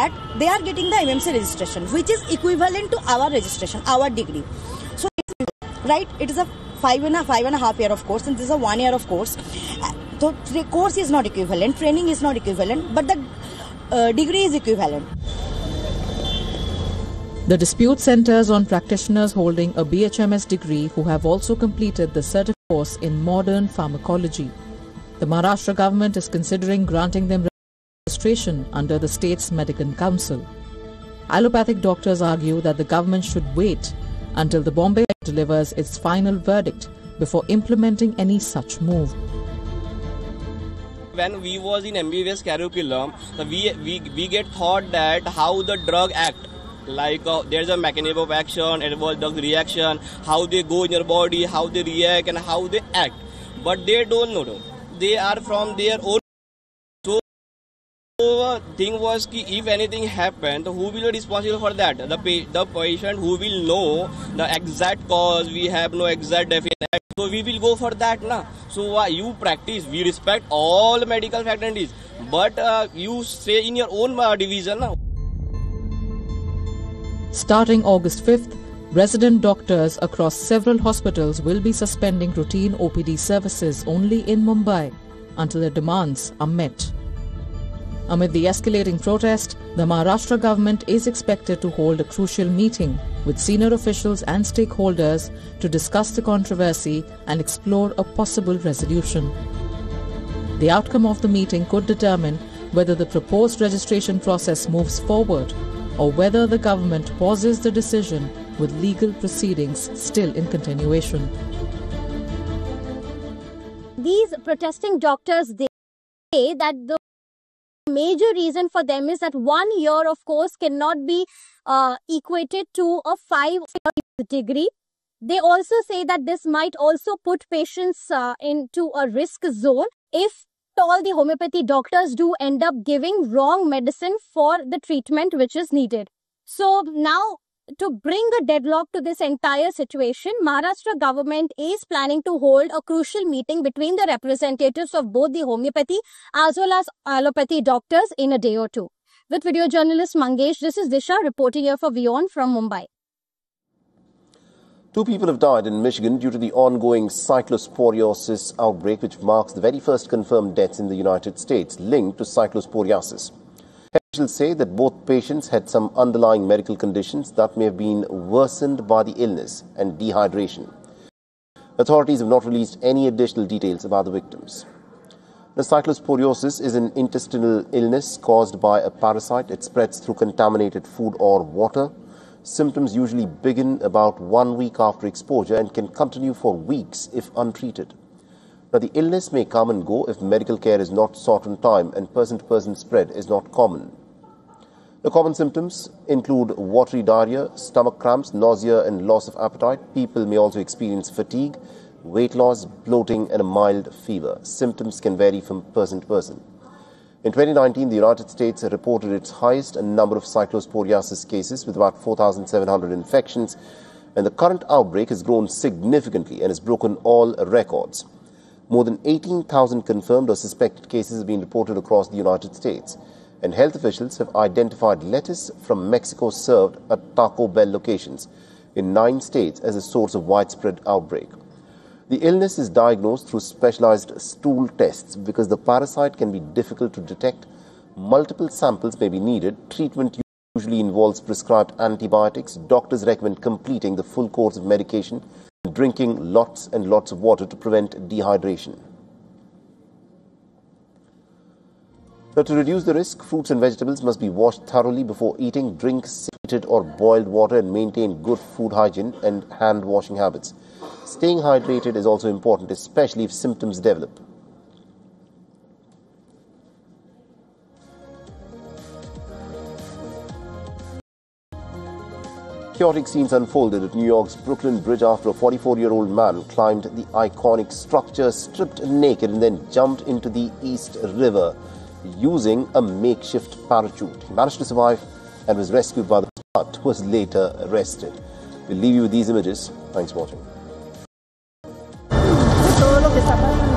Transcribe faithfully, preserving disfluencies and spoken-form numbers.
that they are getting the M M C registration, which is equivalent to our registration, our degree. So, right, it is a five and a five and a half year of course, and this is a one year of course. So, the course is not equivalent, training is not equivalent, but the uh, degree is equivalent. The dispute centers on practitioners holding a B H M S degree who have also completed the certificate course in modern pharmacology. The Maharashtra government is considering granting them registration under the state's medical council. Allopathic doctors argue that the government should wait until the Bombay delivers its final verdict before implementing any such move. When we was in M B B S curriculum, we, we, we get thought that how the drug act. Like uh, there's a mechanism of action, it was drug reaction, how they go in your body, how they react and how they act. But they don't know. They are from their own. So the thing was ki if anything happened, who will be responsible for that? The, pa the patient who will know the exact cause, we have no exact definition. So we will go for that. Na? So uh, you practice, we respect all medical faculties. But uh, you stay in your own uh, division. Na? Starting August fifth, resident doctors across several hospitals will be suspending routine O P D services only in Mumbai until their demands are met. Amid the escalating protest, the Maharashtra government is expected to hold a crucial meeting with senior officials and stakeholders to discuss the controversy and explore a possible resolution. The outcome of the meeting could determine whether the proposed registration process moves forward or whether the government pauses the decision with legal proceedings still in continuation. These protesting doctors, they say that the major reason for them is that one year of course cannot be uh, equated to a five-year degree. They also say that this might also put patients uh, into a risk zone if all the homeopathy doctors do end up giving wrong medicine for the treatment which is needed. So now, to bring a deadlock to this entire situation, Maharashtra government is planning to hold a crucial meeting between the representatives of both the homeopathy as well as allopathy doctors in a day or two. With video journalist Mangesh, this is Disha reporting here for WION from Mumbai. Two people have died in Michigan due to the ongoing cyclosporiosis outbreak, which marks the very first confirmed deaths in the United States linked to cyclosporiasis. Officials say that both patients had some underlying medical conditions that may have been worsened by the illness and dehydration. Authorities have not released any additional details about the victims. The cyclosporiosis is an intestinal illness caused by a parasite. It spreads through contaminated food or water. Symptoms usually begin about one week after exposure and can continue for weeks if untreated. Now, the illness may come and go if medical care is not sought on time and person-to-person spread is not common. The common symptoms include watery diarrhea, stomach cramps, nausea and loss of appetite. People may also experience fatigue, weight loss, bloating and a mild fever. Symptoms can vary from person to person. In twenty nineteen, the United States reported its highest number of cyclosporiasis cases with about four thousand seven hundred infections, and the current outbreak has grown significantly and has broken all records. More than eighteen thousand confirmed or suspected cases have been reported across the United States, and health officials have identified lettuce from Mexico served at Taco Bell locations in nine states as a source of widespread outbreak. The illness is diagnosed through specialized stool tests because the parasite can be difficult to detect. Multiple samples may be needed. Treatment usually involves prescribed antibiotics. Doctors recommend completing the full course of medication and drinking lots and lots of water to prevent dehydration. Now, to reduce the risk, fruits and vegetables must be washed thoroughly before eating. Drink heated or boiled water and maintain good food hygiene and hand washing habits. Staying hydrated is also important, especially if symptoms develop. Chaotic scenes unfolded at New York's Brooklyn Bridge after a forty-four-year-old man climbed the iconic structure stripped naked and then jumped into the East River using a makeshift parachute. He managed to survive and was rescued by the but was later arrested. We'll leave you with these images. Thanks for watching.